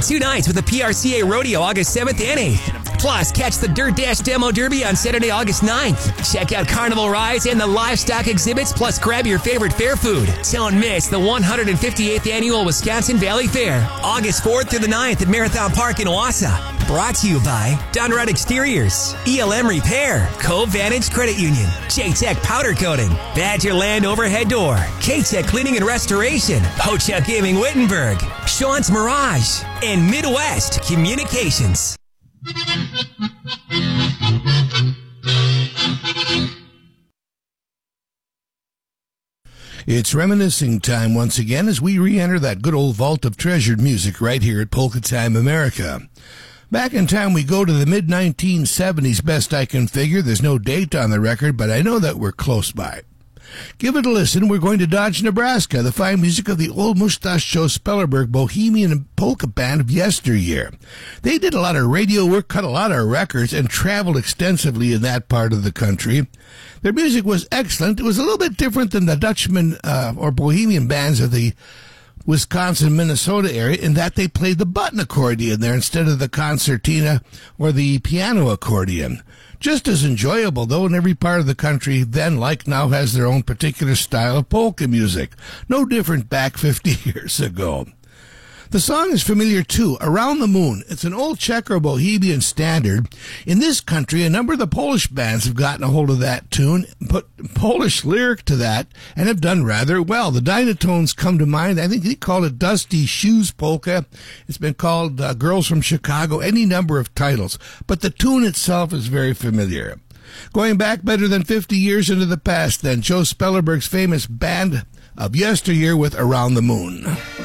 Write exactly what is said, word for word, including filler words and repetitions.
two nights with the P R C A Rodeo August seventh and eighth. Plus, catch the Dirt Dash Demo Derby on Saturday, August ninth. Check out carnival rides and the livestock exhibits, plus grab your favorite fair food. Don't miss the one hundred fifty-eighth Annual Wisconsin Valley Fair, August fourth through the ninth at Marathon Park in Wausau. Brought to you by Dunrod Exteriors, E L M Repair, Cove Vantage Credit Union, J-Tech Powder Coating, Badgerland Overhead Door, K-Tech Cleaning and Restoration, Ho-Chuck Gaming Wittenberg, Sean's Mirage, and Midwest Communications. It's reminiscing time once again as we re-enter that good old vault of treasured music right here at Polka Time America. Back in time, we go to the mid nineteen seventies, best I can figure. There's no date on the record, but I know that we're close by. Give it a listen. We're going to Dodge, Nebraska, the fine music of the old Mustache Joe Spellerberg Bohemian Polka Band of yesteryear. They did a lot of radio work, cut a lot of records, and traveled extensively in that part of the country. Their music was excellent. It was a little bit different than the Dutchman uh, or Bohemian bands of the Wisconsin, Minnesota area in that they played the button accordion there instead of the concertina or the piano accordion. Just as enjoyable, though, in every part of the country then, like now, has their own particular style of polka music. No different back fifty years ago. The song is familiar, too, Around the Moon. It's an old Czech or Bohemian standard. In this country, a number of the Polish bands have gotten a hold of that tune, put Polish lyric to that, and have done rather well. The Dynatones come to mind. I think they called it Dusty Shoes Polka. It's been called uh, Girls from Chicago, any number of titles. But the tune itself is very familiar. Going back better than fifty years into the past, then, Joe Spellerberg's famous band of yesteryear with Around the Moon.